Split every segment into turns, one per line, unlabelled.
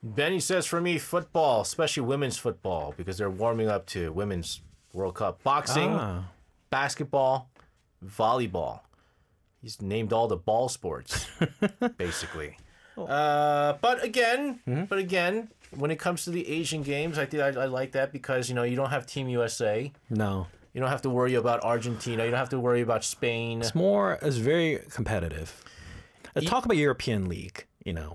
Benny says for me, football, especially women's football, because they're warming up to Women's World Cup. Boxing, basketball, volleyball. He's named all the ball sports, basically. But again, when it comes to the Asian Games, I think I like that because, you don't have Team USA.
No.
You don't have to worry about Argentina. You don't have to worry about Spain.
It's very competitive. Let's talk about European League,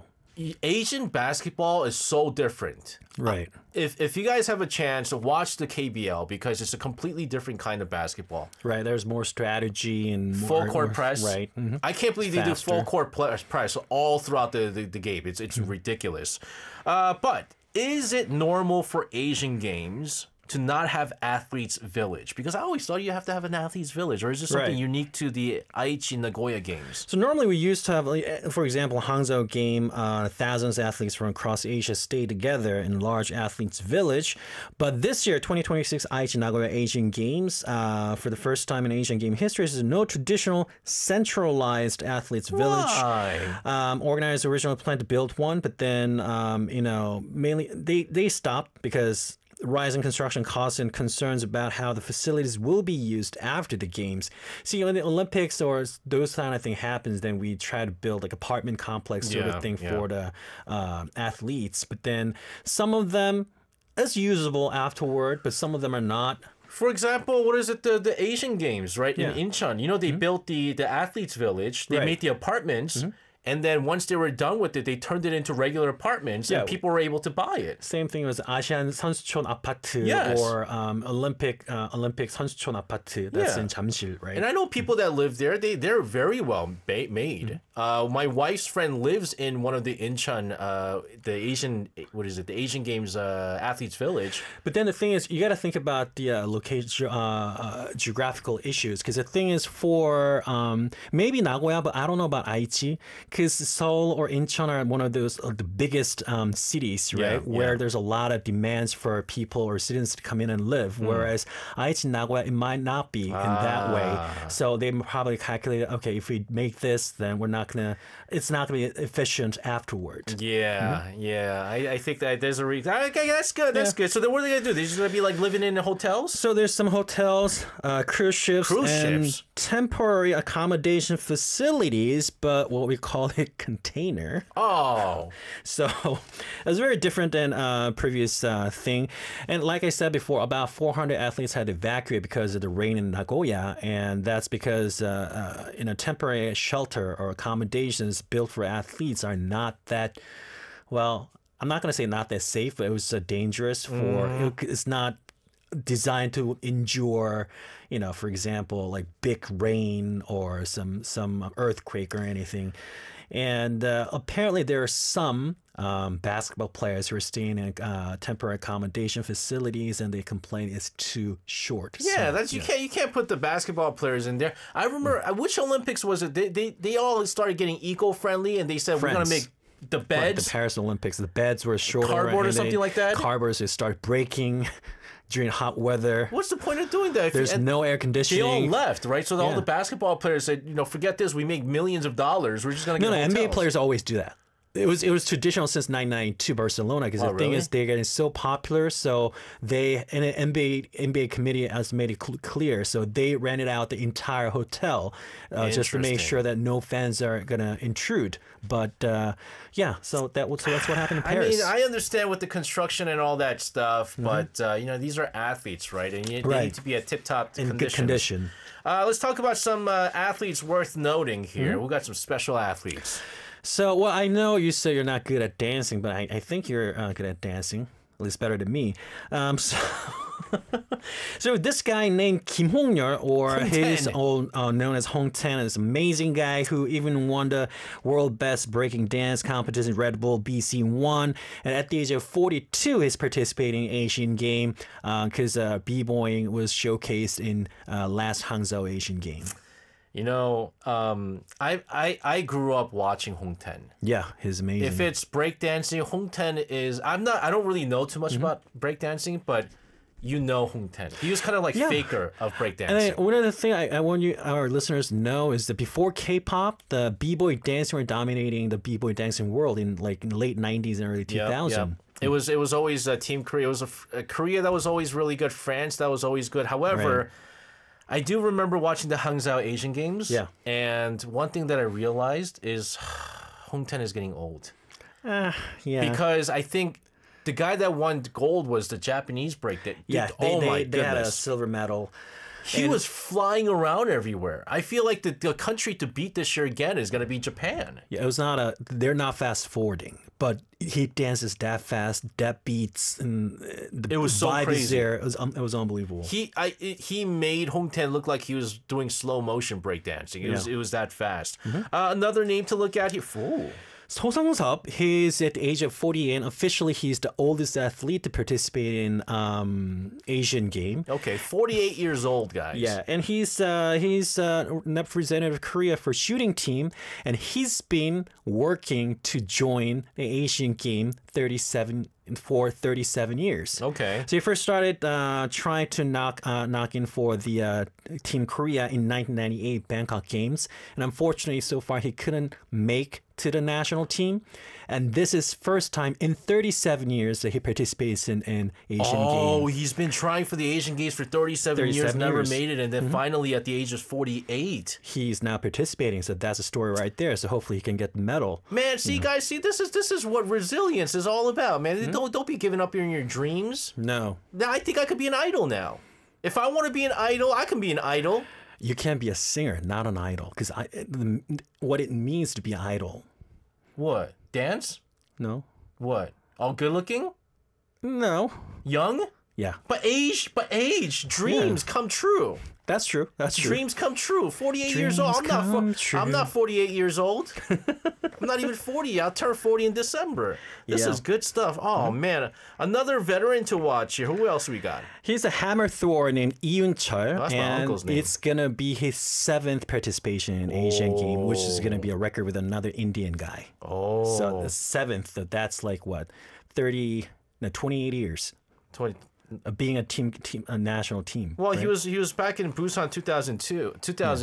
Asian basketball is so different.
Right.
If you guys have a chance to watch the KBL, because it's a completely different kind of basketball.
Right. There's more strategy and
full court press.
Right. Mm-hmm.
I can't believe they do full court press all throughout the game. It's ridiculous. But is it normal for Asian Games to not have athletes village? Because I always thought you have to have an athletes village, or is this something unique to the Aichi Nagoya Games?
So normally we used to have, for example, Hangzhou game, thousands of athletes from across Asia stay together in large athletes village. But this year, 2026 Aichi Nagoya Asian Games, for the first time in Asian game history, there's no traditional centralized athletes village. Organizers originally planned to build one, but then, mainly they stopped because rising construction costs and concerns about how the facilities will be used after the games. See, when the Olympics or those kind of thing happens, then we try to build like apartment complex sort of thing for the athletes. But then some of them is usable afterward, but some of them are not.
For example, what is it? The Asian Games, right? In Incheon, they built the athletes village. They made the apartments. And then once they were done with it, they turned it into regular apartments, and people were able to buy it.
Same thing as Asian 선수촌 아파트 or Olympic 선수촌 아파트. That's in Jamsil, right?
And I know people that live there. They're very well made. My wife's friend lives in one of the Incheon, the Asian Games athletes village.
But then the thing is, you got to think about the location, geographical issues. Because the thing is, for maybe Nagoya, but I don't know about Aichi. Because Seoul or Incheon are one of those the biggest cities, right? Where there's a lot of demands for people or students to come in and live. Whereas Aichi, Nagoya, it might not be in that way. So they probably calculated, okay, if we make this, then it's not gonna be efficient afterwards.
I think that there's a reason. Okay, that's good. That's good. So then what are they gonna do? They're just gonna be like living in hotels?
So there's some hotels, cruise ships, temporary accommodation facilities, but what we call it container. So it's very different than previous thing. And like I said before, about 400 athletes had to evacuate because of the rain in Nagoya, and that's because in a temporary shelter or accommodations built for athletes are not that, well, I'm not going to say not that safe, but it was dangerous it's not designed to endure, for example, like big rain or some earthquake or anything. And apparently there are some basketball players who are staying in temporary accommodation facilities, and they complain it's too short.
You can't put the basketball players in there. I remember which Olympics was it? They all started getting eco-friendly, and they said we're going to make the beds.
The Paris Olympics, the beds were shorter.
Cardboard or something like that.
Cardboards start breaking during hot weather.
What's the point of doing that?
There's no air conditioning.
They all left, right? So all the basketball players said, forget this. We make millions of dollars. We're just going to get hotels.
NBA players always do that. It was traditional since 1992 Barcelona, because the thing is they're getting so popular, so they, and an NBA committee has made it clear, so they rented out the entire hotel just to make sure that no fans are gonna intrude. But so that's what happened in Paris.
I mean, I understand with the construction and all that stuff, but these are athletes, right? And they need to be at tip-top
in good condition.
Let's talk about some athletes worth noting here. We've got some special athletes.
So, well, I know you say you're not good at dancing, but I think you're good at dancing, at least better than me. So this guy named Kim Hong-yeol, or he's known as Hong Ten, is an amazing guy who even won the world best breaking dance competition Red Bull BC1. And at the age of 42, he's participating in Asian game because b-boying was showcased in last Hangzhou Asian game.
I grew up watching Hong Ten.
Yeah, he's amazing.
If it's breakdancing, Hong Ten is. I don't really know too much about breakdancing, but you know Hong Ten. He was kind of like faker of breakdancing.
And then one other thing I want our listeners know is that before K-pop, the b-boy dancing were dominating the b-boy dancing world in the late 90s and early 2000s. Yep.
It was always Team Korea. It was a Korea that was always really good. France that was always good. However, I do remember watching the Hangzhou Asian Games. Yeah. And one thing that I realized is Hong Ten is getting old.
Yeah.
Because I think the guy that won gold was the Japanese break. They had a
silver medal.
He was flying around everywhere. I feel like the country to beat this year again is going to be Japan.
Yeah, it was not they're not fast forwarding, but he dances that fast, that beats, and the
it was so
vibe
crazy.
Is there. It was unbelievable.
He made Hong Ten look like he was doing slow motion breakdancing. It was that fast. Another name to look at here. Ooh.
So Sang-sub, he's at the age of 48, and officially he's the oldest athlete to participate in Asian game.
Okay, 48 years old, guys.
Yeah, and he's representative of Korea for shooting team, and he's been working to join the Asian game 37 years.
Okay.
So he first started trying to knock in for the Team Korea in 1998 Bangkok Games, and unfortunately, so far he couldn't make to the national team. And this is first time in 37 years that he participates in Asian Games.
Oh, he's been trying for the Asian Games for 37 years, never made it, and then finally at the age of 48.
He's now participating, so that's a story right there. So hopefully he can get the medal.
Man, guys, this is what resilience is all about, man. Don't be giving up in your dreams.
No.
I think I could be an idol now. If I want to be an idol, I can be an idol.
You can't be a singer, not an idol, because what it means to be an idol.
What? Dance?
No.
What? All good looking?
No.
Young?
Yeah.
But age. Dreams come true.
That's true.
Dreams come true. 48 years old. I'm not 48 years old. I'm not even 40. I'll turn 40 in December. This is good stuff. Oh, man. Another veteran to watch here. Who else we got?
He's a hammer thrower named Lee Yun-chul.
That's my uncle's name.
It's going to be his 7th participation in Asian game, which is going to be a record with another Indian guy.
Oh.
So the 7th, that's like what? 28 years.
20.
Being a national team.
Well, right? he was back in Busan 2002.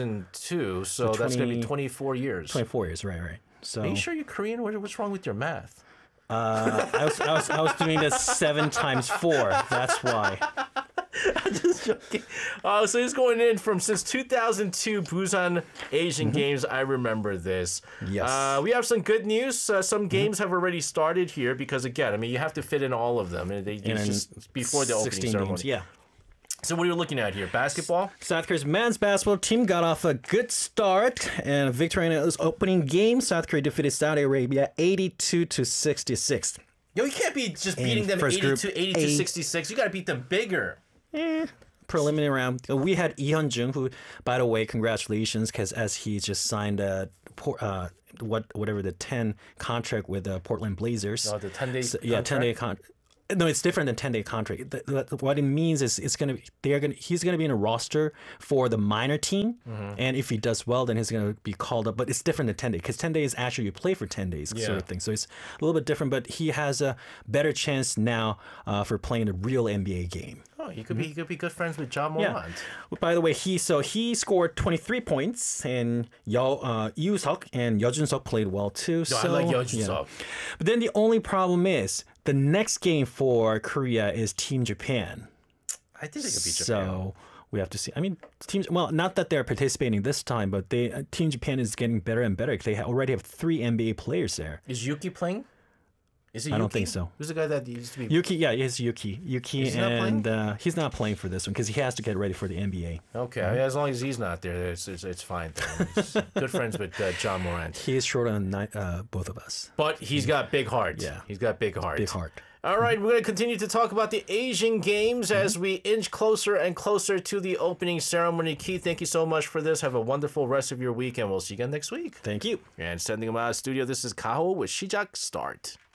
So that's going to be 24 years.
24 years, right. So
are you sure you're Korean? What's wrong with your math?
I was doing this 7 times 4. That's why.
I'm just joking. So he's going in since 2002 Busan Asian Games. I remember this.
Yes.
We have some good news. Some games have already started here because, again, I mean, you have to fit in all of them. Just before the opening ceremony.
Games, yeah.
So what are you looking at here? Basketball?
South Korea's men's basketball team got off a good start and a victory in its opening game. South Korea defeated Saudi Arabia 82-66.
Yo, you can't be just beating them 82-66. You got to beat them bigger.
Preliminary round. We had Lee Hyun-jung, who, by the way, congratulations, because as he just signed whatever the 10 contract with the Portland Blazers.
Oh, the 10-day
contract? Yeah, 10-day contract. No, it's different than 10-day contract. What it means is he's gonna be in a roster for the minor team, and if he does well, then he's gonna be called up. But it's different than 10-day because 10 days actually you play for 10 days sort of thing. So it's a little bit different. But he has a better chance now for playing a real NBA game.
Oh, he could be good friends with Ja Morant.
Yeah. By the way, he scored 23 points, and Yoo-seok and Yeojun-seok played well too.
No, I like Yeojun-seok.
But then the only problem is the next game for Korea is Team Japan.
I think they could beat Japan.
So we have to see. I mean, not that they're participating this time, but Team Japan is getting better and better. They already have 3 NBA players there.
Is Yuki playing? Is it Yuki?
I don't think so.
Who's the guy that used to be?
Yuki, yeah, it's Yuki. He's not playing for this one because he has to get ready for the NBA.
Okay, as long as he's not there, it's fine. He's good friends with Ja Morant.
He is short on both of us.
But he's got big heart.
Yeah.
He's got big heart.
Big heart.
All right, we're going to continue to talk about the Asian Games as we inch closer and closer to the opening ceremony. Keith, thank you so much for this. Have a wonderful rest of your week, and we'll see you again next week.
Thank you.
And sending them out of the studio, this is Kaho with Shijak Start.